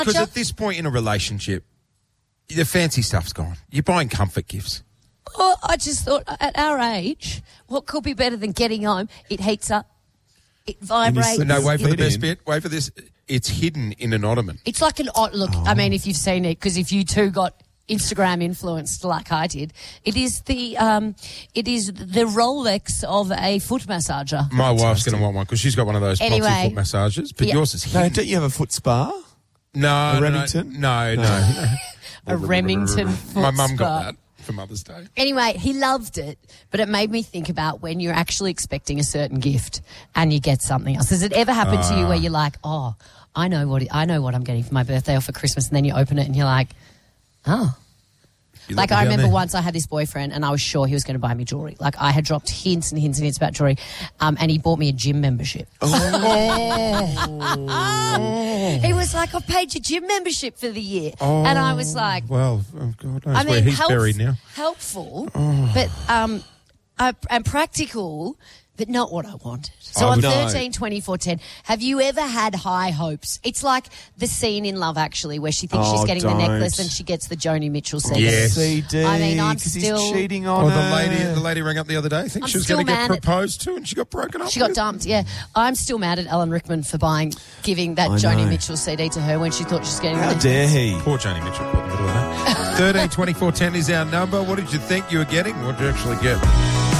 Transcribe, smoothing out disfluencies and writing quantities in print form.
Because at this point in a relationship, the fancy stuff's gone. You're buying comfort gifts. Well, I just thought at our age, what could be better than getting home? It heats up. It vibrates. No, wait for the best bit. Wait for this. It's hidden in an ottoman. It's like an look. I mean, if you've seen it, because if you two got Instagram influenced like I did, it is the Rolex of a foot massager. My wife's going to want one because she's got one of those proxy foot massages, but yours is hidden. No, don't you have a foot spa? No, a Remington? No. A Remington foot My mum spa. got that for Mother's Day. Anyway, he loved it, but it made me think about when you're actually expecting a certain gift and you get something else. Has it ever happened to you where you're like, oh, I know what I'm getting for my birthday or for Christmas, and then you open it and you're like, oh. Like I remember once I had this boyfriend and I was sure he was going to buy me jewellery. Like I had dropped hints and hints and hints about jewellery, and he bought me a gym membership. He was like, I've paid your gym membership for the year. And I was like... Well, God knows where he's buried now. Helpful, but and practical, but not what I wanted. So on 13, 24, 10, have you ever had high hopes? It's like the scene in Love Actually where she thinks she's getting the necklace and she gets the Joni Mitchell CD. Yes. CD. I mean, I'm he's still... cheating on her. The lady rang up the other day. I think she was going to get proposed to and she got broken up. She got dumped, yeah. I'm still mad at Alan Rickman for giving that Joni Mitchell CD to her when she thought she was getting... How dare he? Poor Joni Mitchell caught in the middle of that. 13 24 10 is our number. What did you think you were getting? What did you actually get?